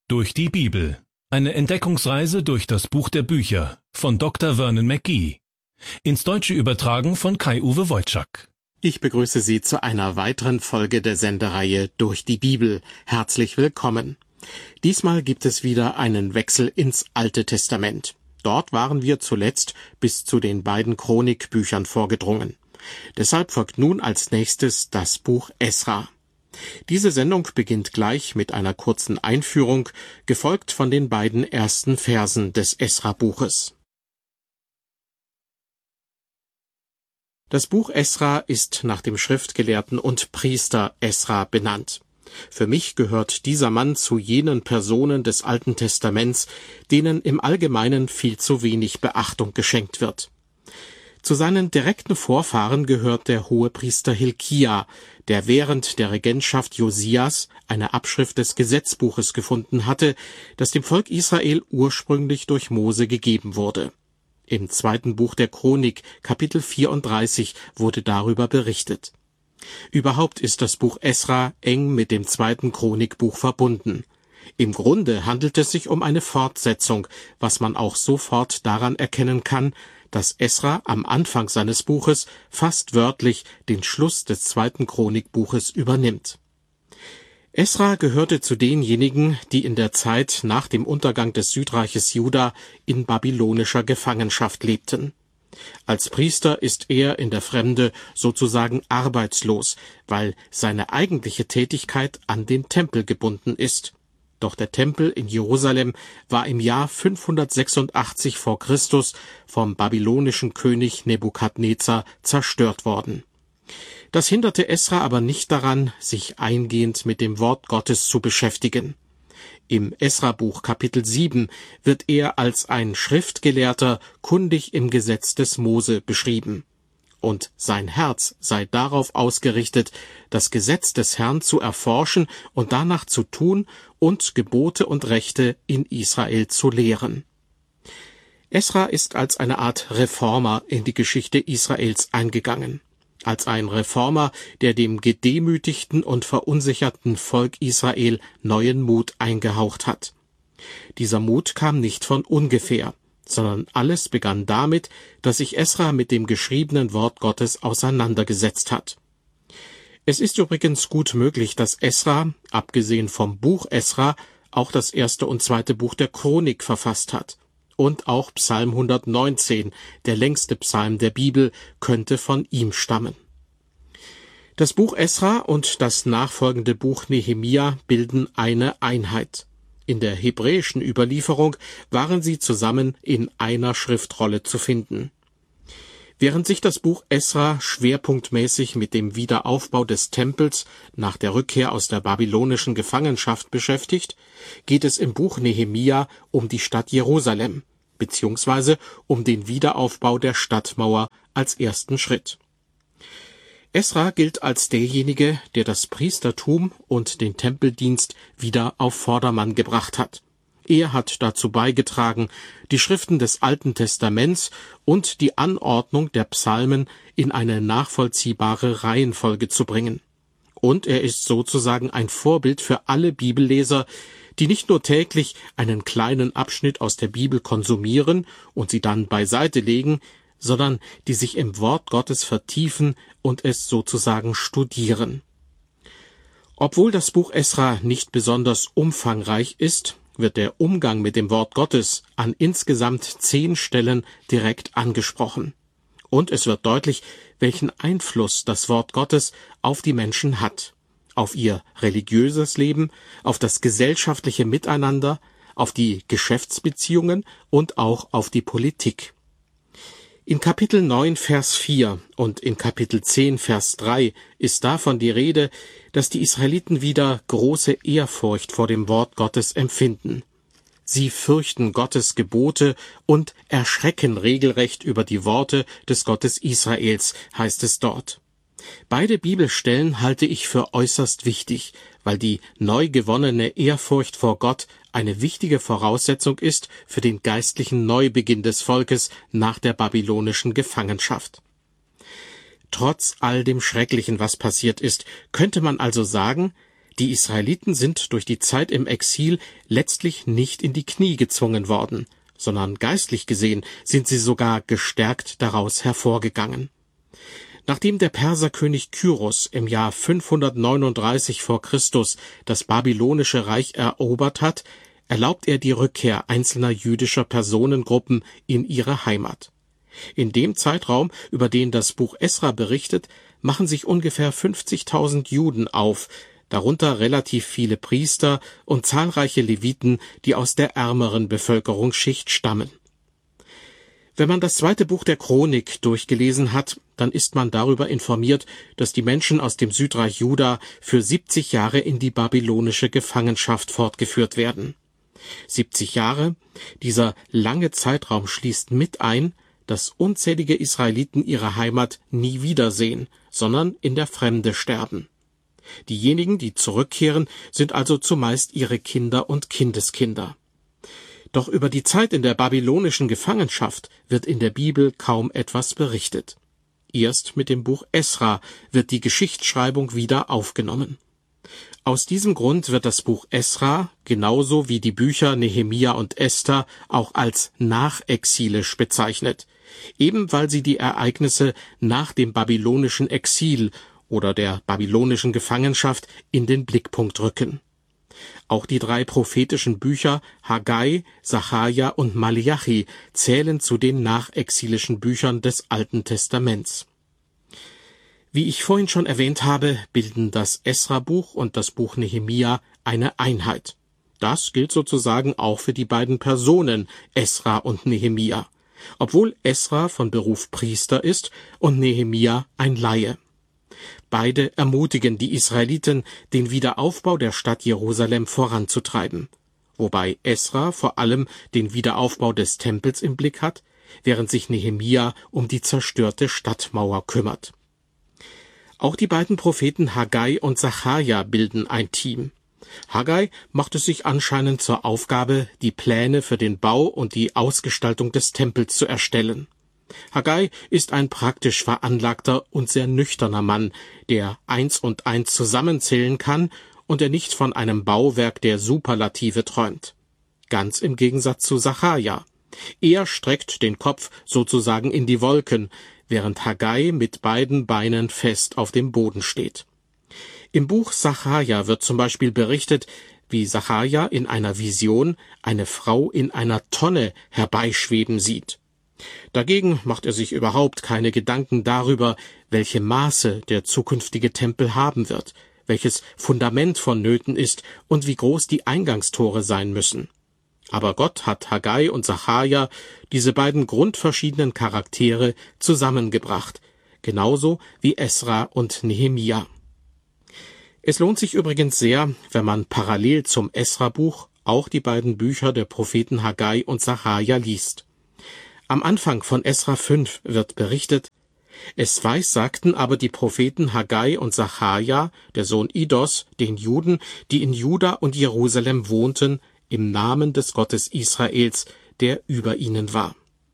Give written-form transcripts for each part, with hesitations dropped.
Durch die Bibel. Eine Entdeckungsreise durch das Buch der Bücher von Dr. Vernon McGee. Ins Deutsche übertragen von Kai-Uwe Wojczak. Ich begrüße Sie zu einer weiteren Folge der Sendereihe Durch die Bibel. Herzlich willkommen. Diesmal gibt es wieder einen Wechsel ins Alte Testament. Dort waren wir zuletzt bis zu den beiden Chronikbüchern vorgedrungen. Deshalb folgt nun als nächstes das Buch Esra. Diese Sendung beginnt gleich mit einer kurzen Einführung, gefolgt von den beiden ersten Versen des Esra-Buches. Das Buch Esra ist nach dem Schriftgelehrten und Priester Esra benannt. Für mich gehört dieser Mann zu jenen Personen des Alten Testaments, denen im Allgemeinen viel zu wenig Beachtung geschenkt wird. Zu seinen direkten Vorfahren gehört der Hohepriester Hilkia, der während der Regentschaft Josias eine Abschrift des Gesetzbuches gefunden hatte, das dem Volk Israel ursprünglich durch Mose gegeben wurde. Im 2. Buch der Chronik, Kapitel 34, wurde darüber berichtet. Überhaupt ist das Buch Esra eng mit dem 2. Chronikbuch verbunden. Im Grunde handelt es sich um eine Fortsetzung, was man auch sofort daran erkennen kann, dass Esra am Anfang seines Buches fast wörtlich den Schluss des 2. Chronikbuches übernimmt. Esra gehörte zu denjenigen, die in der Zeit nach dem Untergang des Südreiches Juda in babylonischer Gefangenschaft lebten. Als Priester ist er in der Fremde sozusagen arbeitslos, weil seine eigentliche Tätigkeit an den Tempel gebunden ist. Doch der Tempel in Jerusalem war im Jahr 586 vor Christus vom babylonischen König Nebukadnezar zerstört worden. Das hinderte Esra aber nicht daran, sich eingehend mit dem Wort Gottes zu beschäftigen. Im Esra-Buch Kapitel 7 wird er als ein Schriftgelehrter kundig im Gesetz des Mose beschrieben. Und sein Herz sei darauf ausgerichtet, das Gesetz des Herrn zu erforschen und danach zu tun und Gebote und Rechte in Israel zu lehren. Esra ist als eine Art Reformer in die Geschichte Israels eingegangen. Als ein Reformer, der dem gedemütigten und verunsicherten Volk Israel neuen Mut eingehaucht hat. Dieser Mut kam nicht von ungefähr, sondern alles begann damit, dass sich Esra mit dem geschriebenen Wort Gottes auseinandergesetzt hat. Es ist übrigens gut möglich, dass Esra, abgesehen vom Buch Esra, auch das 1. und 2. Buch der Chronik verfasst hat. Und auch Psalm 119, der längste Psalm der Bibel, könnte von ihm stammen. Das Buch Esra und das nachfolgende Buch Nehemia bilden eine Einheit. In der hebräischen Überlieferung waren sie zusammen in einer Schriftrolle zu finden. Während sich das Buch Esra schwerpunktmäßig mit dem Wiederaufbau des Tempels nach der Rückkehr aus der babylonischen Gefangenschaft beschäftigt, geht es im Buch Nehemia um die Stadt Jerusalem, beziehungsweise um den Wiederaufbau der Stadtmauer als ersten Schritt. Esra gilt als derjenige, der das Priestertum und den Tempeldienst wieder auf Vordermann gebracht hat. Er hat dazu beigetragen, die Schriften des Alten Testaments und die Anordnung der Psalmen in eine nachvollziehbare Reihenfolge zu bringen. Und er ist sozusagen ein Vorbild für alle Bibelleser, die nicht nur täglich einen kleinen Abschnitt aus der Bibel konsumieren und sie dann beiseite legen, sondern die sich im Wort Gottes vertiefen und es sozusagen studieren. Obwohl das Buch Esra nicht besonders umfangreich ist, wird der Umgang mit dem Wort Gottes an insgesamt 10 Stellen direkt angesprochen. Und es wird deutlich, welchen Einfluss das Wort Gottes auf die Menschen hat. Auf ihr religiöses Leben, auf das gesellschaftliche Miteinander, auf die Geschäftsbeziehungen und auch auf die Politik. In Kapitel 9, Vers 4 und in Kapitel 10, Vers 3 ist davon die Rede, dass die Israeliten wieder große Ehrfurcht vor dem Wort Gottes empfinden. Sie fürchten Gottes Gebote und erschrecken regelrecht über die Worte des Gottes Israels, heißt es dort. Beide Bibelstellen halte ich für äußerst wichtig, weil die neu gewonnene Ehrfurcht vor Gott eine wichtige Voraussetzung ist für den geistlichen Neubeginn des Volkes nach der babylonischen Gefangenschaft. Trotz all dem Schrecklichen, was passiert ist, könnte man also sagen, Die Israeliten sind durch die Zeit im Exil letztlich nicht in die Knie gezwungen worden, sondern geistlich gesehen sind sie sogar gestärkt daraus hervorgegangen. Nachdem der Perserkönig Kyros im Jahr 539 vor Christus das babylonische Reich erobert hat, erlaubt er die Rückkehr einzelner jüdischer Personengruppen in ihre Heimat. In dem Zeitraum, über den das Buch Esra berichtet, machen sich ungefähr 50.000 Juden auf, darunter relativ viele Priester und zahlreiche Leviten, die aus der ärmeren Bevölkerungsschicht stammen. Wenn man das 2. Buch der Chronik durchgelesen hat, dann ist man darüber informiert, dass die Menschen aus dem Südreich Juda für 70 Jahre in die babylonische Gefangenschaft fortgeführt werden. 70 Jahre, dieser lange Zeitraum schließt mit ein, dass unzählige Israeliten ihre Heimat nie wiedersehen, sondern in der Fremde sterben. Diejenigen, die zurückkehren, sind also zumeist ihre Kinder und Kindeskinder. Doch über die Zeit in der babylonischen Gefangenschaft wird in der Bibel kaum etwas berichtet. Erst mit dem Buch Esra wird die Geschichtsschreibung wieder aufgenommen. Aus diesem Grund wird das Buch Esra, genauso wie die Bücher Nehemia und Esther, auch als nachexilisch bezeichnet, eben weil sie die Ereignisse nach dem babylonischen Exil oder der babylonischen Gefangenschaft in den Blickpunkt rücken. Auch die 3 prophetischen Bücher Haggai, Sacharja und Maleachi zählen zu den nachexilischen Büchern des Alten Testaments. Wie ich vorhin schon erwähnt habe, bilden das Esra-Buch und das Buch Nehemia eine Einheit. Das gilt sozusagen auch für die beiden Personen Esra und Nehemia, obwohl Esra von Beruf Priester ist und Nehemia ein Laie. Beide ermutigen die Israeliten, den Wiederaufbau der Stadt Jerusalem voranzutreiben, wobei Esra vor allem den Wiederaufbau des Tempels im Blick hat, während sich Nehemia um die zerstörte Stadtmauer kümmert. Auch die beiden Propheten Haggai und Sacharja bilden ein Team. Haggai macht es sich anscheinend zur Aufgabe, die Pläne für den Bau und die Ausgestaltung des Tempels zu erstellen. Haggai ist ein praktisch veranlagter und sehr nüchterner Mann, der 1 und 1 zusammenzählen kann und der nicht von einem Bauwerk der Superlative träumt. Ganz im Gegensatz zu Sacharja. Er streckt den Kopf sozusagen in die Wolken, während Haggai mit beiden Beinen fest auf dem Boden steht. Im Buch Sacharja wird zum Beispiel berichtet, wie Sacharja in einer Vision eine Frau in einer Tonne herbeischweben sieht. Dagegen macht er sich überhaupt keine Gedanken darüber, welche Maße der zukünftige Tempel haben wird, welches Fundament vonnöten ist und wie groß die Eingangstore sein müssen. Aber Gott hat Haggai und Sacharja, diese beiden grundverschiedenen Charaktere, zusammengebracht, genauso wie Esra und Nehemia. Es lohnt sich übrigens sehr, wenn man parallel zum Esra-Buch auch die beiden Bücher der Propheten Haggai und Sacharja liest. Am Anfang von Esra 5 wird berichtet: Es weissagten aber die Propheten Haggai und Sacharja, der Sohn Idos, den Juden, die in Juda und Jerusalem wohnten, im Namen des Gottes Israels, der über ihnen war.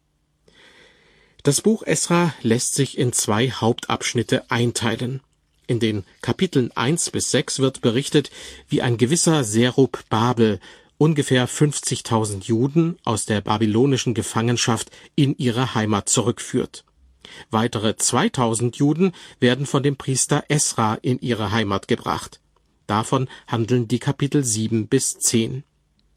Das Buch Esra lässt sich in 2 Hauptabschnitte einteilen. In den Kapiteln 1 bis 6 wird berichtet, wie ein gewisser Serub-Babel ungefähr 50.000 Juden aus der babylonischen Gefangenschaft in ihre Heimat zurückführt. Weitere 2.000 Juden werden von dem Priester Esra in ihre Heimat gebracht. Davon handeln die Kapitel 7 bis 10.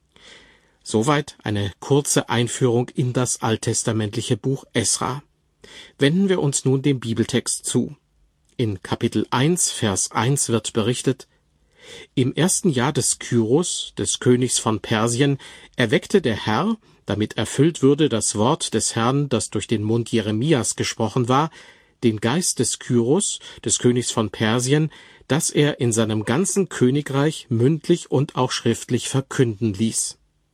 Soweit eine kurze Einführung in das alttestamentliche Buch Esra. Wenden wir uns nun dem Bibeltext zu. In Kapitel 1, Vers 1 wird berichtet: Im 1. Jahr des Kyros, des Königs von Persien, erweckte der Herr, damit erfüllt würde das Wort des Herrn, das durch den Mund Jeremias gesprochen war, den Geist des Kyros, des Königs von Persien, dass er in seinem ganzen Königreich mündlich und auch schriftlich verkünden ließ.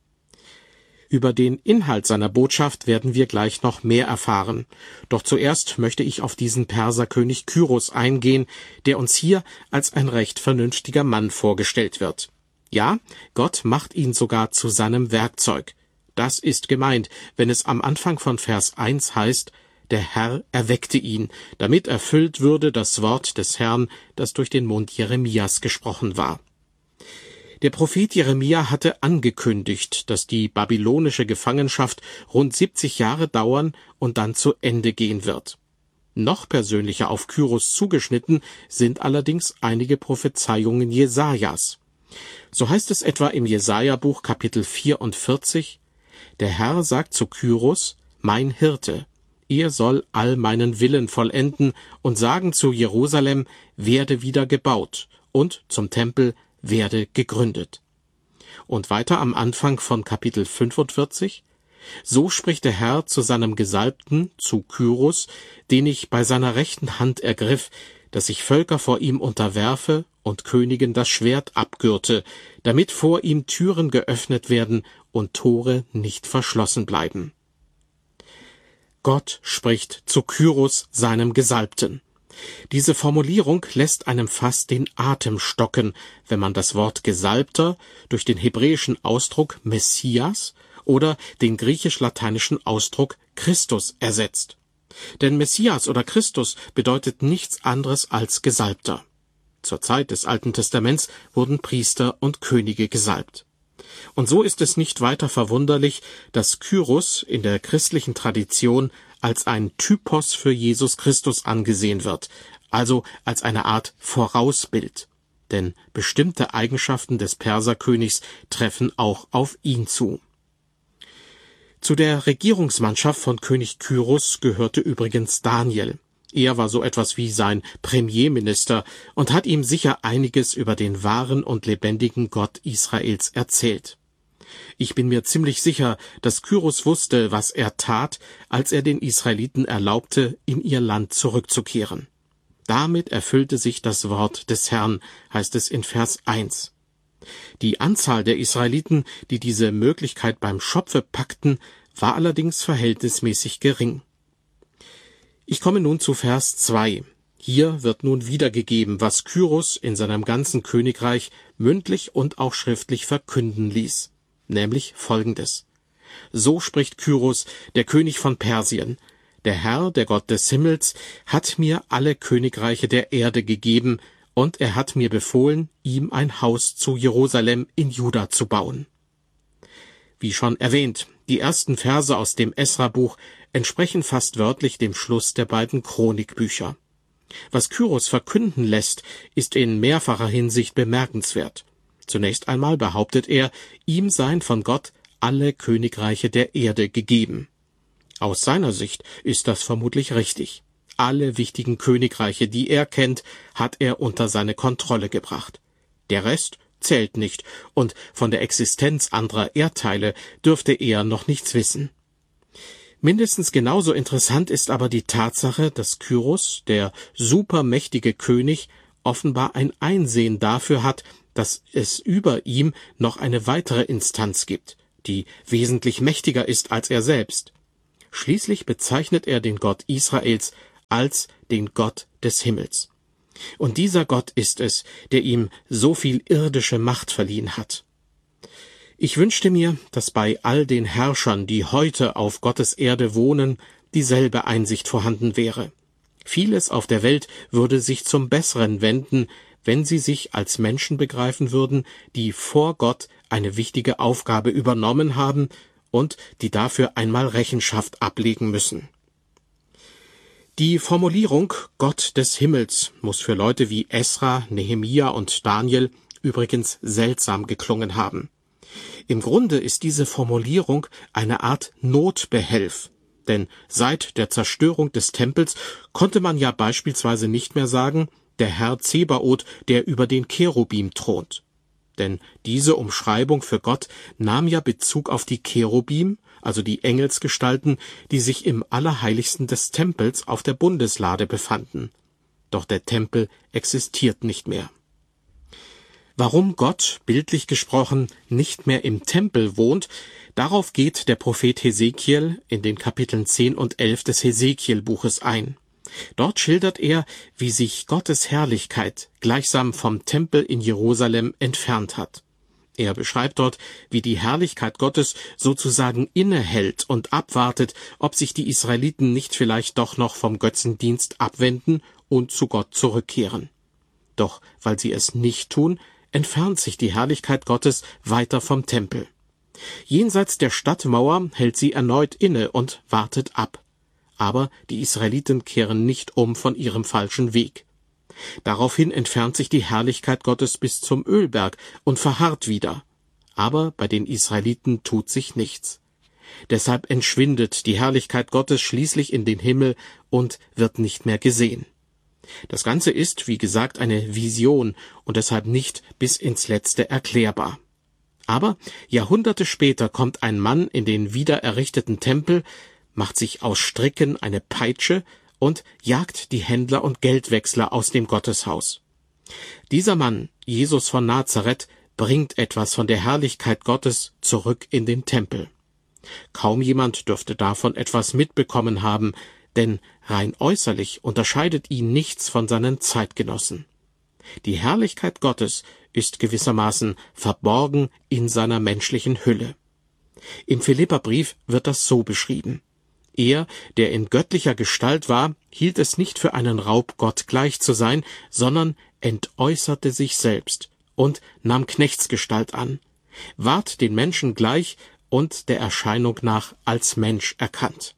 Über den Inhalt seiner Botschaft werden wir gleich noch mehr erfahren. Doch zuerst möchte ich auf diesen Perserkönig Kyros eingehen, der uns hier als ein recht vernünftiger Mann vorgestellt wird. Ja, Gott macht ihn sogar zu seinem Werkzeug. Das ist gemeint, wenn es am Anfang von Vers 1 heißt: Der Herr erweckte ihn, damit erfüllt würde das Wort des Herrn, das durch den Mund Jeremias gesprochen war. Der Prophet Jeremia hatte angekündigt, dass die babylonische Gefangenschaft rund 70 Jahre dauern und dann zu Ende gehen wird. Noch persönlicher auf Kyros zugeschnitten sind allerdings einige Prophezeiungen Jesajas. So heißt es etwa im Jesaja-Buch Kapitel 44, der Herr sagt zu Kyros, mein Hirte, er soll all meinen Willen vollenden und sagen zu Jerusalem, werde wieder gebaut, und zum Tempel, werde gegründet. Und weiter am Anfang von Kapitel 45, so spricht der Herr zu seinem Gesalbten, zu Kyros, den ich bei seiner rechten Hand ergriff, dass ich Völker vor ihm unterwerfe und Königen das Schwert abgürte, damit vor ihm Türen geöffnet werden und Tore nicht verschlossen bleiben. Gott spricht zu Kyros, seinem Gesalbten. Diese Formulierung lässt einem fast den Atem stocken, wenn man das Wort Gesalbter durch den hebräischen Ausdruck Messias oder den griechisch-lateinischen Ausdruck Christus ersetzt. Denn Messias oder Christus bedeutet nichts anderes als Gesalbter. Zur Zeit des Alten Testaments wurden Priester und Könige gesalbt. Und so ist es nicht weiter verwunderlich, dass Kyros in der christlichen Tradition als ein Typos für Jesus Christus angesehen wird, also als eine Art Vorausbild. Denn bestimmte Eigenschaften des Perserkönigs treffen auch auf ihn zu. Zu der Regierungsmannschaft von König Kyros gehörte übrigens Daniel. Er war so etwas wie sein Premierminister und hat ihm sicher einiges über den wahren und lebendigen Gott Israels erzählt. Ich bin mir ziemlich sicher, dass Kyros wusste, was er tat, als er den Israeliten erlaubte, in ihr Land zurückzukehren. Damit erfüllte sich das Wort des Herrn, heißt es in Vers 1. Die Anzahl der Israeliten, die diese Möglichkeit beim Schopfe packten, war allerdings verhältnismäßig gering. Ich komme nun zu Vers 2. Hier wird nun wiedergegeben, was Kyros in seinem ganzen Königreich mündlich und auch schriftlich verkünden ließ, nämlich Folgendes. So spricht Kyros, der König von Persien: Der Herr, der Gott des Himmels, hat mir alle Königreiche der Erde gegeben, und er hat mir befohlen, ihm ein Haus zu Jerusalem in Juda zu bauen. Wie schon erwähnt, die ersten Verse aus dem Esra-Buch entsprechen fast wörtlich dem Schluss der beiden Chronikbücher. Was Kyros verkünden lässt, ist in mehrfacher Hinsicht bemerkenswert. Zunächst einmal behauptet er, ihm seien von Gott alle Königreiche der Erde gegeben. Aus seiner Sicht ist das vermutlich richtig. Alle wichtigen Königreiche, die er kennt, hat er unter seine Kontrolle gebracht. Der Rest zählt nicht, und von der Existenz anderer Erdteile dürfte er noch nichts wissen. Mindestens genauso interessant ist aber die Tatsache, dass Kyros, der supermächtige König, offenbar ein Einsehen dafür hat, dass es über ihm noch eine weitere Instanz gibt, die wesentlich mächtiger ist als er selbst. Schließlich bezeichnet er den Gott Israels als den Gott des Himmels. Und dieser Gott ist es, der ihm so viel irdische Macht verliehen hat. Ich wünschte mir, dass bei all den Herrschern, die heute auf Gottes Erde wohnen, dieselbe Einsicht vorhanden wäre. Vieles auf der Welt würde sich zum Besseren wenden, wenn sie sich als Menschen begreifen würden, die vor Gott eine wichtige Aufgabe übernommen haben und die dafür einmal Rechenschaft ablegen müssen. Die Formulierung Gott des Himmels muss für Leute wie Esra, Nehemia und Daniel übrigens seltsam geklungen haben. Im Grunde ist diese Formulierung eine Art Notbehelf, denn seit der Zerstörung des Tempels konnte man ja beispielsweise nicht mehr sagen, der Herr Zebaoth, der über den Cherubim thront. Denn diese Umschreibung für Gott nahm ja Bezug auf die Cherubim, also die Engelsgestalten, die sich im Allerheiligsten des Tempels auf der Bundeslade befanden. Doch der Tempel existiert nicht mehr. Warum Gott, bildlich gesprochen, nicht mehr im Tempel wohnt, darauf geht der Prophet Hesekiel in den Kapiteln 10 und 11 des Hesekiel-Buches ein. Dort schildert er, wie sich Gottes Herrlichkeit gleichsam vom Tempel in Jerusalem entfernt hat. Er beschreibt dort, wie die Herrlichkeit Gottes sozusagen innehält und abwartet, ob sich die Israeliten nicht vielleicht doch noch vom Götzendienst abwenden und zu Gott zurückkehren. Doch weil sie es nicht tun, entfernt sich die Herrlichkeit Gottes weiter vom Tempel. Jenseits der Stadtmauer hält sie erneut inne und wartet ab. Aber die Israeliten kehren nicht um von ihrem falschen Weg. Daraufhin entfernt sich die Herrlichkeit Gottes bis zum Ölberg und verharrt wieder. Aber bei den Israeliten tut sich nichts. Deshalb entschwindet die Herrlichkeit Gottes schließlich in den Himmel und wird nicht mehr gesehen. Das Ganze ist, wie gesagt, eine Vision und deshalb nicht bis ins Letzte erklärbar. Aber Jahrhunderte später kommt ein Mann in den wiedererrichteten Tempel, macht sich aus Stricken eine Peitsche und jagt die Händler und Geldwechsler aus dem Gotteshaus. Dieser Mann, Jesus von Nazareth, bringt etwas von der Herrlichkeit Gottes zurück in den Tempel. Kaum jemand dürfte davon etwas mitbekommen haben, denn rein äußerlich unterscheidet ihn nichts von seinen Zeitgenossen. Die Herrlichkeit Gottes ist gewissermaßen verborgen in seiner menschlichen Hülle. Im Philipperbrief wird das so beschrieben: Er, der in göttlicher Gestalt war, hielt es nicht für einen Raub, Gott gleich zu sein, sondern entäußerte sich selbst und nahm Knechtsgestalt an, ward den Menschen gleich und der Erscheinung nach als Mensch erkannt.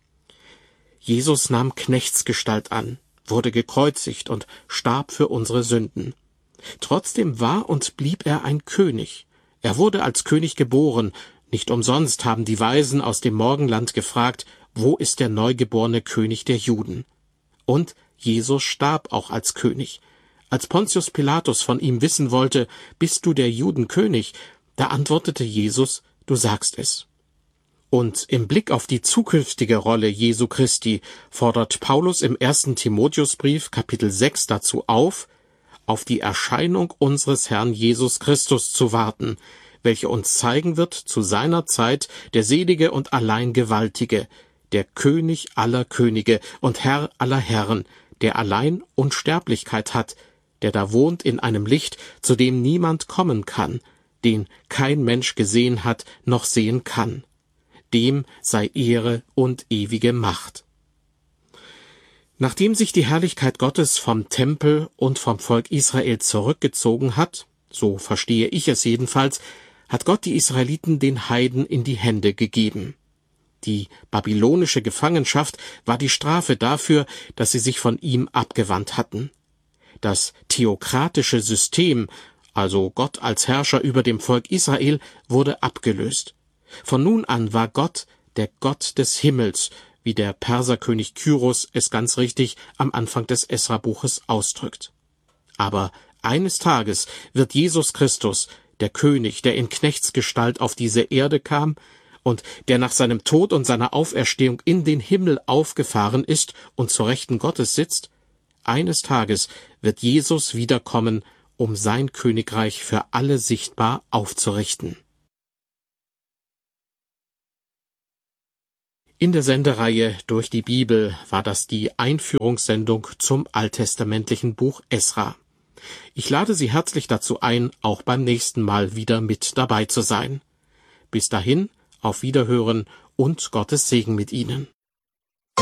Jesus nahm Knechtsgestalt an, wurde gekreuzigt und starb für unsere Sünden. Trotzdem war und blieb er ein König. Er wurde als König geboren. Nicht umsonst haben die Weisen aus dem Morgenland gefragt, wo ist der neugeborene König der Juden? Und Jesus starb auch als König. Als Pontius Pilatus von ihm wissen wollte, bist du der Judenkönig, da antwortete Jesus, du sagst es. Und im Blick auf die zukünftige Rolle Jesu Christi fordert Paulus im 1. Timotheusbrief Kapitel 6 dazu auf die Erscheinung unseres Herrn Jesus Christus zu warten, welche uns zeigen wird zu seiner Zeit der selige und allein Gewaltige, der König aller Könige und Herr aller Herren, der allein Unsterblichkeit hat, der da wohnt in einem Licht, zu dem niemand kommen kann, den kein Mensch gesehen hat noch sehen kann. Dem sei Ehre und ewige Macht. Nachdem sich die Herrlichkeit Gottes vom Tempel und vom Volk Israel zurückgezogen hat, so verstehe ich es jedenfalls, hat Gott die Israeliten den Heiden in die Hände gegeben. Die babylonische Gefangenschaft war die Strafe dafür, dass sie sich von ihm abgewandt hatten. Das theokratische System, also Gott als Herrscher über dem Volk Israel, wurde abgelöst. Von nun an war Gott der Gott des Himmels, wie der Perserkönig Kyros es ganz richtig am Anfang des Esra-Buches ausdrückt. Aber eines Tages wird Jesus Christus, der König, der in Knechtsgestalt auf diese Erde kam und der nach seinem Tod und seiner Auferstehung in den Himmel aufgefahren ist und zur Rechten Gottes sitzt, eines Tages wird Jesus wiederkommen, um sein Königreich für alle sichtbar aufzurichten. In der Sendereihe Durch die Bibel war das die Einführungssendung zum alttestamentlichen Buch Esra. Ich lade Sie herzlich dazu ein, auch beim nächsten Mal wieder mit dabei zu sein. Bis dahin, auf Wiederhören und Gottes Segen mit Ihnen.